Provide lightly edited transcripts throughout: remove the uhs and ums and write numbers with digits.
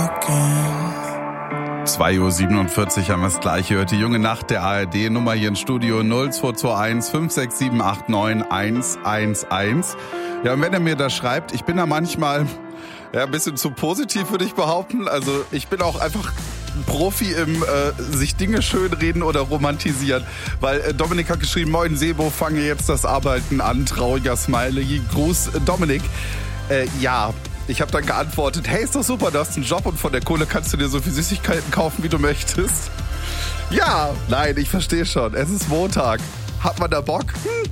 2:47 Uhr haben wir das Gleiche. Hört die junge Nacht der ARD-Nummer hier im Studio 0221 56789 111. Ja, und wenn er mir da schreibt, ich bin da manchmal ein bisschen zu positiv, würde ich behaupten. Also ich bin auch einfach Profi im sich Dinge schönreden oder romantisieren. Weil Dominik hat geschrieben, moin Sebo, fange jetzt das Arbeiten an. Trauriger Smiley. Gruß Dominik. Ja, ich habe dann geantwortet, hey, ist doch super, du hast einen Job und von der Kohle kannst du dir so viel Süßigkeiten kaufen, wie du möchtest. Ja, nein, ich verstehe schon. Es ist Montag. Hat man da Bock?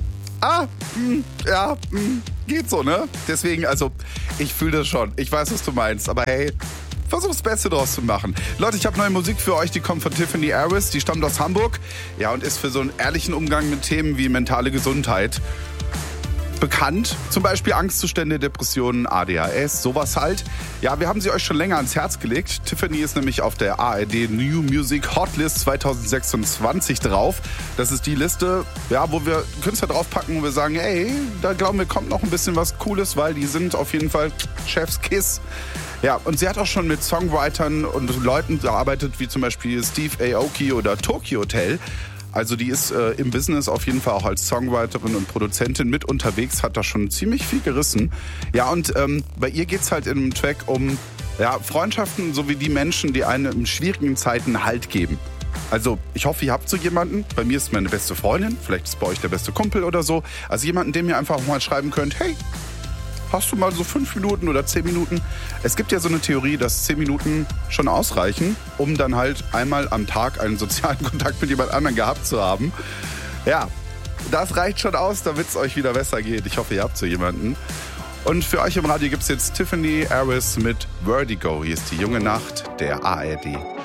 Geht so, ne? Deswegen, also, ich fühle das schon. Ich weiß, was du meinst. Aber hey, versuch das Beste draus zu machen. Leute, ich habe neue Musik für euch, die kommt von Tiffany Harris. Die stammt aus Hamburg. Ja, und ist für so einen ehrlichen Umgang mit Themen wie mentale Gesundheit bekannt. Zum Beispiel Angstzustände, Depressionen, ADHS, sowas halt. Ja, wir haben sie euch schon länger ans Herz gelegt. Tiffany ist nämlich auf der ARD New Music Hotlist 2026 drauf. Das ist die Liste, ja, wo wir Künstler draufpacken, wo wir sagen, ey, da glauben wir, kommt noch ein bisschen was Cooles, weil die sind auf jeden Fall Chef's Kiss. Ja, und sie hat auch schon mit Songwritern und Leuten gearbeitet, wie zum Beispiel Steve Aoki oder Tokyo Hotel. Also die ist im Business auf jeden Fall auch als Songwriterin und Produzentin mit unterwegs, hat da schon ziemlich viel gerissen. Ja, und bei ihr geht's halt in einem Track um Freundschaften sowie die Menschen, die einem in schwierigen Zeiten Halt geben. Also ich hoffe, ihr habt so jemanden. Bei mir ist meine beste Freundin, vielleicht ist bei euch der beste Kumpel oder so. Also jemanden, dem ihr einfach mal schreiben könnt, hey, hast du mal so 5 Minuten oder 10 Minuten? Es gibt ja so eine Theorie, dass 10 Minuten schon ausreichen, um dann halt einmal am Tag einen sozialen Kontakt mit jemand anderem gehabt zu haben. Ja, das reicht schon aus, damit es euch wieder besser geht. Ich hoffe, ihr habt so jemanden. Und für euch im Radio gibt es jetzt Tiffany Harris mit Vertigo. Hier ist die junge Nacht der ARD.